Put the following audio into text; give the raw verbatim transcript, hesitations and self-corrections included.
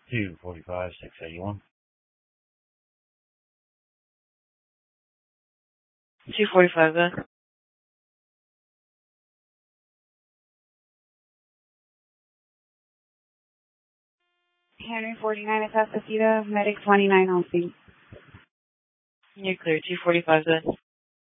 two forty-five, six eighty-one. two forty-five, then. Henry forty-nine, Atascocita, Medic twenty-nine, Hosting. You're clear, two forty-five, then.